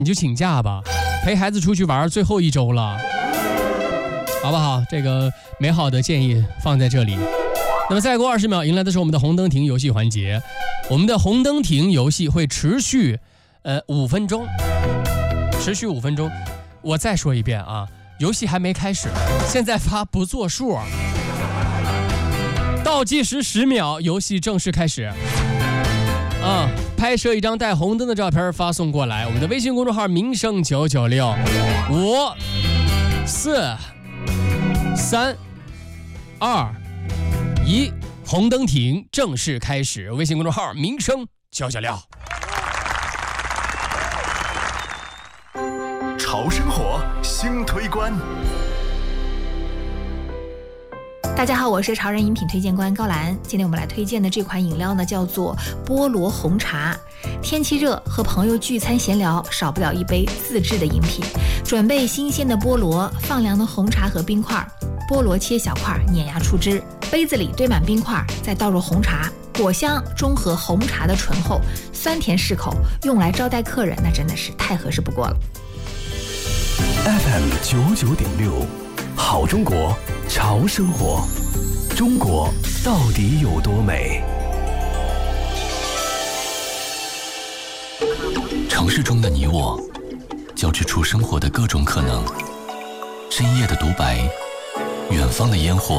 你就请假吧，陪孩子出去玩最后一周了，好不好？这个美好的建议放在这里。那么再过20秒，迎来的是我们的红灯停游戏环节。我们的红灯停游戏会持续5分钟，持续5分钟。我再说一遍啊，游戏还没开始，现在发不作数，倒计时10秒，游戏正式开始。拍摄一张带红灯的照片发送过来，我们的微信公众号民生996。5、4、3、2、1，红灯停，正式开始。微信公众号民生996。 潮生活新推关。 大家好，我是潮人饮品推荐官高兰。今天我们来推荐的这款饮料呢，叫做菠萝红茶。天气热，和朋友聚餐闲聊，少不了一杯自制的饮品。准备新鲜的菠萝，放凉的红茶和冰块，菠萝切小块，碾压出汁，杯子里堆满冰块，再倒入红茶，果香中和红茶的醇厚，酸甜适口，用来招待客人，那真的是太合适不过了。 FM 99.6，好中国，潮生活。中国到底有多美？ 城市中的你我，交织出生活的各种可能。深夜的独白，远方的烟火，